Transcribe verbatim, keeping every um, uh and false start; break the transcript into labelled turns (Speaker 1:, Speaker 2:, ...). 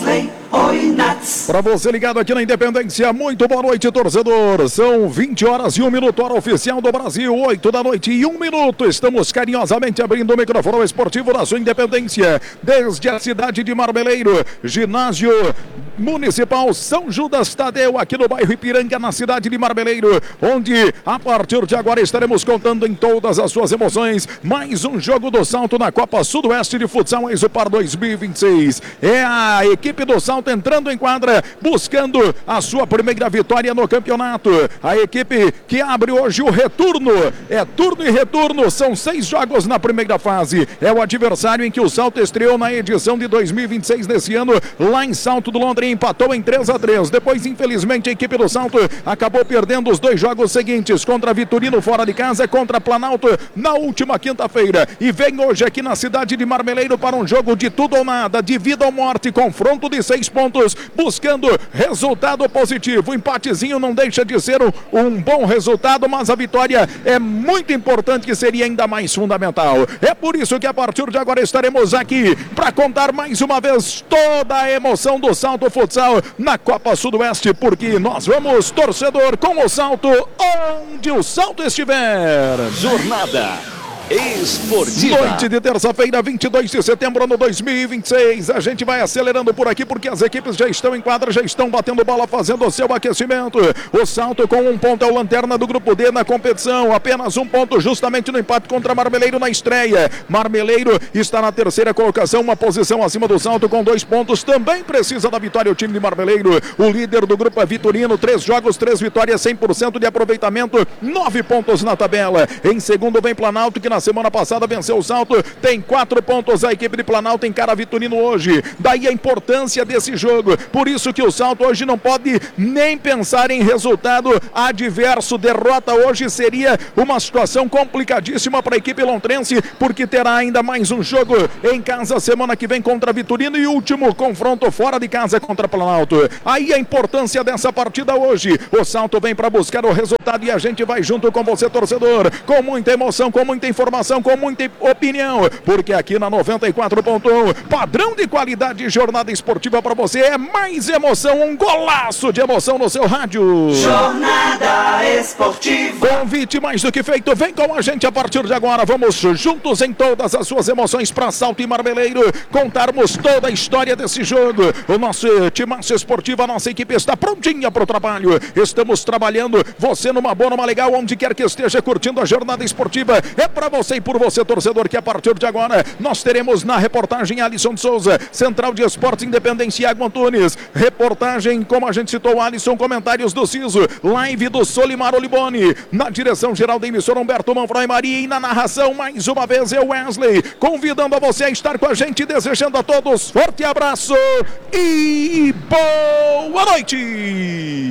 Speaker 1: Wesley, oi Nats.
Speaker 2: Para você ligado aqui na Independência, muito boa noite, torcedor. São vinte horas e um minuto, hora oficial do Brasil, oito da noite e um minuto. Estamos carinhosamente abrindo o microfone esportivo da sua Independência, desde a cidade de Marmeleiro, ginásio Municipal São Judas Tadeu, aqui no bairro Ipiranga, na cidade de Marmeleiro, onde a partir de agora estaremos contando em todas as suas emoções mais um jogo do Salto na Copa Sudoeste de Futsal Exupar dois mil e vinte e seis. É a equipe do Salto entrando em quadra, buscando a sua primeira vitória no campeonato. A equipe que abre hoje o retorno, é turno e retorno, são seis jogos na primeira fase. É o adversário em que o Salto estreou na edição de dois mil e vinte e seis desse ano, lá em Salto do Londrina, empatou em três a três. Depois, infelizmente, a equipe do Salto acabou perdendo os dois jogos seguintes, contra Vitorino fora de casa, contra Planalto na última quinta-feira. E vem hoje aqui na cidade de Marmeleiro para um jogo de tudo ou nada, de vida ou morte, confronto de seis pontos, buscando resultado positivo. O empatezinho não deixa de ser um, um bom resultado, mas a vitória é muito importante, que seria ainda mais fundamental. É por isso que a partir de agora estaremos aqui para contar mais uma vez toda a emoção do Salto Futsal na Copa Sudoeste, porque nós vamos, torcedor, com o Salto onde o Salto estiver.
Speaker 3: Jornada Esportiva.
Speaker 2: Noite de terça-feira, vinte e dois de setembro de dois mil e vinte e seis. A gente vai acelerando por aqui porque as equipes já estão em quadra, já estão batendo bola, fazendo o seu aquecimento. O Salto com um ponto é o lanterna do grupo D na competição. Apenas um ponto justamente no empate contra Marmeleiro na estreia. Marmeleiro está na terceira colocação, uma posição acima do Salto com dois pontos. Também precisa da vitória o time de Marmeleiro. O líder do grupo é Vitorino, três jogos, três vitórias, cem por cento de aproveitamento, nove pontos na tabela. Em segundo vem Planalto, que na semana passada venceu o Salto, tem quatro pontos. A equipe de Planalto encara Vitorino hoje. Daí a importância desse jogo. Por isso que o Salto hoje não pode nem pensar em resultado adverso. Derrota hoje seria uma situação complicadíssima para a equipe lontrense, porque terá ainda mais um jogo em casa semana que vem contra Vitorino e último confronto fora de casa contra Planalto. Aí a importância dessa partida hoje. O Salto vem para buscar o resultado e a gente vai junto com você, torcedor, com muita emoção, com muita informação, com muita opinião, porque aqui na noventa e quatro ponto um, padrão de qualidade, jornada esportiva para você, é mais emoção, um golaço de emoção no seu rádio.
Speaker 1: Jornada Esportiva.
Speaker 2: Convite mais do que feito, vem com a gente a partir de agora, vamos juntos em todas as suas emoções para Salto e Marmeleiro, contarmos toda a história desse jogo. O nosso timaço esportivo, a nossa equipe está prontinha para o trabalho, estamos trabalhando, você numa boa, numa legal, onde quer que esteja curtindo a jornada esportiva, é para você e por você, torcedor, que a partir de agora nós teremos na reportagem Alisson de Souza, Central de Esportes Independência, Iago Antunes, reportagem, como a gente citou, Alisson, comentários do Ciso, live do Solimar Oliboni, na direção geral da emissora Humberto Manfroy Maria, e na narração mais uma vez eu, Wesley, convidando a você a estar com a gente, desejando a todos forte abraço e boa noite!